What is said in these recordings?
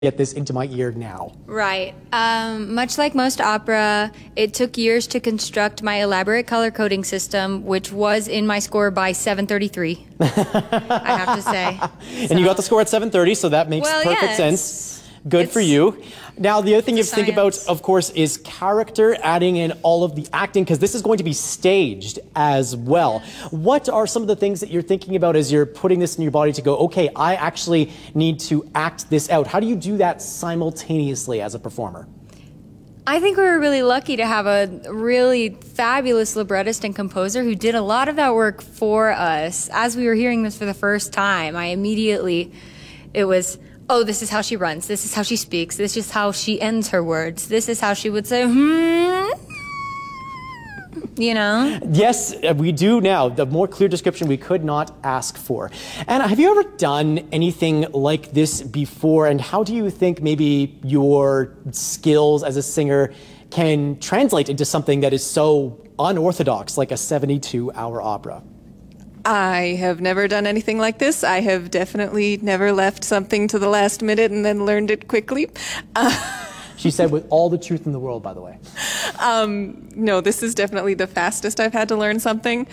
get this into my ear now. Right. Much like most opera, it took years to construct my elaborate color coding system, which was in my score by 7:33. I have to say. And you got the score at 7:30, so that makes perfect sense. Good for you. Now, the other thing you have to think about, of course, is character, adding in all of the acting, because this is going to be staged as well. What are some of the things that you're thinking about as you're putting this in your body to go, okay, I actually need to act this out? How do you do that simultaneously as a performer? I think we were really lucky to have a really fabulous librettist and composer who did a lot of that work for us. As we were hearing this for the first time, it was, oh, this is how she runs, this is how she speaks, this is how she ends her words, this is how she would say, you know? Yes, we do now. The more clear description we could not ask for. Anna, have you ever done anything like this before? And how do you think maybe your skills as a singer can translate into something that is so unorthodox, like a 72-hour opera? I have never done anything like this. I have definitely never left something to the last minute and then learned it quickly. She said with all the truth in the world, by the way. No, this is definitely the fastest I've had to learn something.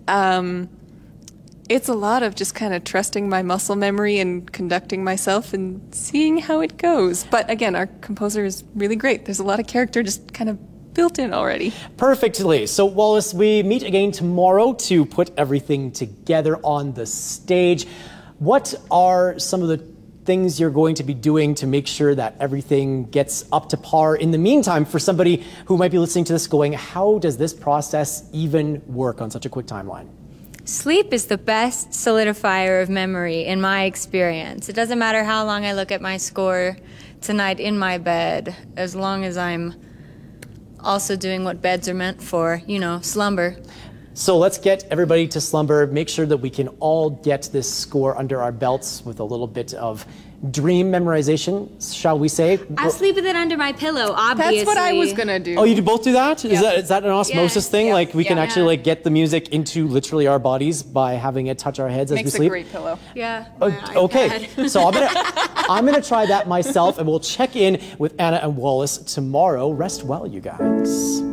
It's a lot of just kind of trusting my muscle memory and conducting myself and seeing how it goes. But again, our composer is really great. There's a lot of character just kind of built in already. Perfectly. So Wallace, we meet again tomorrow to put everything together on the stage. What are some of the things you're going to be doing to make sure that everything gets up to par? In the meantime, for somebody who might be listening to this going, how does this process even work on such a quick timeline? Sleep is the best solidifier of memory in my experience. It doesn't matter how long I look at my score tonight in my bed, as long as I'm also doing what beds are meant for, you know, slumber. So let's get everybody to slumber, make sure that we can all get this score under our belts with a little bit of dream memorization, shall we say? I sleep with it under my pillow, obviously. That's what I was going to do. Oh, you both do that? Yep. Is that an osmosis thing? Yep. Like we can actually like get the music into literally our bodies by having it touch our heads as we sleep? Makes a great pillow. Yeah. Okay, so I'm gonna try that myself, and we'll check in with Anna and Wallace tomorrow. Rest well, you guys.